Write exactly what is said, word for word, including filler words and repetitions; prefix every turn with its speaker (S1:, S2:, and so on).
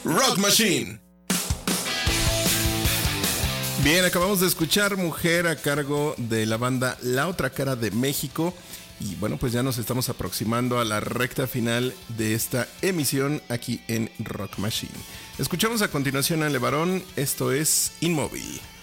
S1: Rock Machine. Bien, acabamos de escuchar Mujer a cargo de la banda La Otra Cara de México. Y bueno, pues ya nos estamos aproximando a la recta final de esta emisión aquí en Rock Machine. Escuchamos a continuación a Levarón, esto es Inmóvil.